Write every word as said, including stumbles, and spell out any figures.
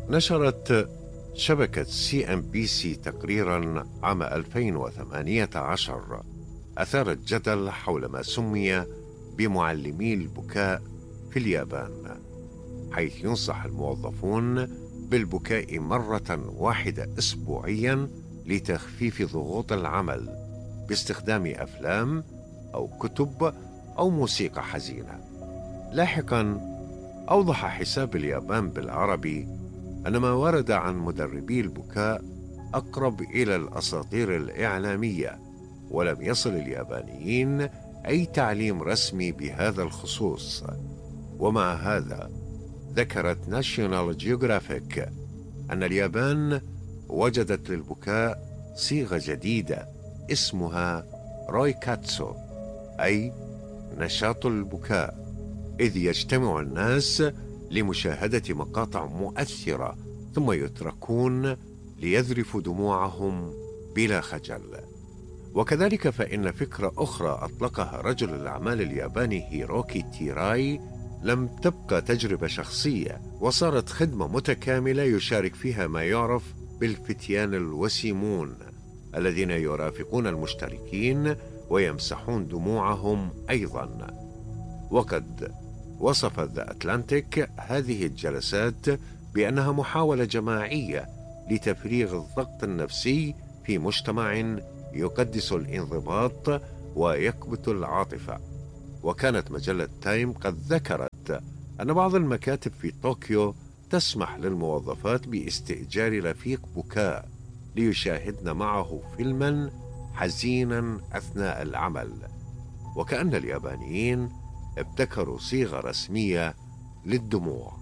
نشرت شبكة سي إم بي سي تقريرا عام ألفين وثمانية عشر أثار الجدل حول ما سمي بمعلمي البكاء في اليابان، حيث ينصح الموظفون بالبكاء مرة واحدة أسبوعيا لتخفيف ضغوط العمل باستخدام أفلام أو كتب أو موسيقى حزينة. لاحقا أوضح حساب اليابان بالعربي أن ما ورد عن مدربي البكاء أقرب إلى الأساطير الإعلامية، ولم يصل اليابانيين أي تعليم رسمي بهذا الخصوص. ومع هذا ذكرت ناشيونال جيوغرافيك أن اليابان وجدت للبكاء صيغة جديدة اسمها رويكاتسو، أي نشاط البكاء، إذ يجتمع الناس لمشاهدة مقاطع مؤثرة ثم يتركون ليذرفوا دموعهم بلا خجل. وكذلك فإن فكرة أخرى أطلقها رجل الأعمال الياباني هيروكي تيراي لم تبقى تجربة شخصية، وصارت خدمة متكاملة يشارك فيها ما يعرف بالفتيان الوسيمون الذين يرافقون المشتركين ويمسحون دموعهم أيضا. وقد وصفت ذا أتلانتيك هذه الجلسات بأنها محاولة جماعية لتفريغ الضغط النفسي في مجتمع يقدس الانضباط ويكبت العاطفة. وكانت مجلة تايم قد ذكرت أن بعض المكاتب في طوكيو تسمح للموظفات باستئجار رفيق بكاء ليشاهدن معه فيلما حزينا أثناء العمل، وكأن اليابانيين ابتكروا صيغة رسمية للدموع.